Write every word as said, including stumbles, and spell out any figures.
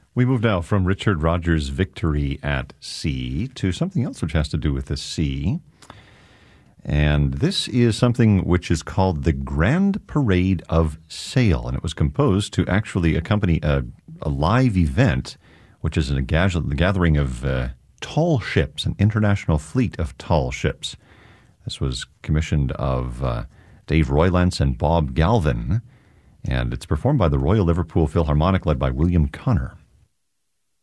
We move now from Richard Rodgers' Victory at Sea to something else which has to do with the sea. And this is something which is called the Grand Parade of Sail. And it was composed to actually accompany a, a live event, which is a gathering of uh, tall ships, an international fleet of tall ships. This was commissioned of uh, Dave Roylance and Bob Galvin. And it's performed by the Royal Liverpool Philharmonic, led by William Connor.